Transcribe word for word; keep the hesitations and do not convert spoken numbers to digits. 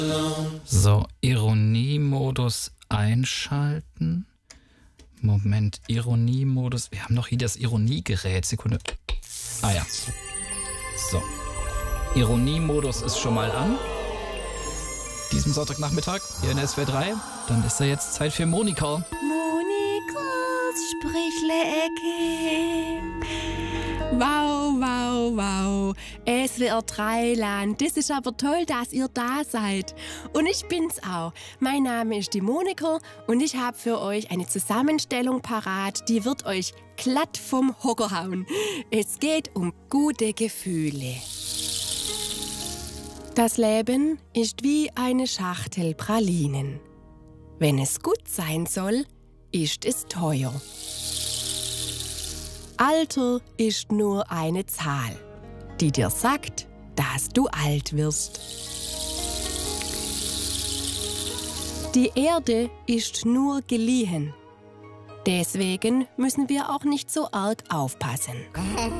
So, Ironiemodus einschalten. Moment, Ironiemodus. Wir haben noch hier das Ironiegerät. Sekunde. Ah ja. So. Ironiemodus ist schon mal an. Diesem Sonntagnachmittag hier in S W R drei. Dann ist da jetzt Zeit für Monika. Monikas Sprüchle-Ecke. Wow, wow, wow. S W R drei Land. Das ist aber toll, dass ihr da seid. Und ich bin's auch. Mein Name ist die Monika und ich habe für euch eine Zusammenstellung parat, die wird euch glatt vom Hocker hauen. Es geht um gute Gefühle. Das Leben ist wie eine Schachtel Pralinen. Wenn es gut sein soll, ist es teuer. Alter ist nur eine Zahl, die dir sagt, dass du alt wirst. Die Erde ist nur geliehen. Deswegen müssen wir auch nicht so arg aufpassen.